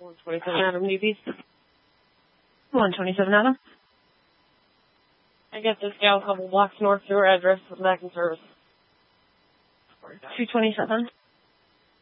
127 Adam, newbies. 127 Adam. I get this gal a couple blocks north to her address with back in service. 227.